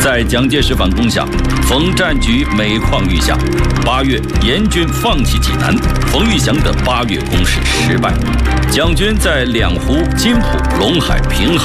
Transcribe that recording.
在蒋介石反攻下，冯战局每况愈下。8月，严军放弃济南，冯玉祥的8月攻势失败。蒋军在两湖、金浦、陇海、平